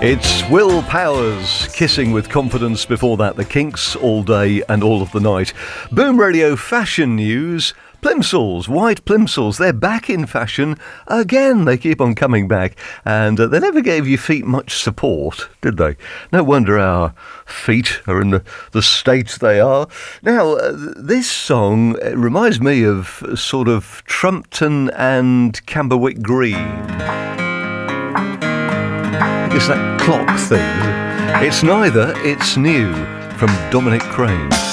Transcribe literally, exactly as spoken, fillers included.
It's Will Powers, Kissing with Confidence. Before that, The Kinks, All Day and All of the Night. Boom Radio fashion news. Plimsolls, white plimsolls, they're back in fashion again. They keep on coming back, and uh, they never gave your feet much support, did they? No wonder our feet are in the, the state they are. Now, uh, this song uh, reminds me of uh, sort of Trumpton and Camberwick Green. It's that clock thing. It's neither, it's new, from Dominic Crane.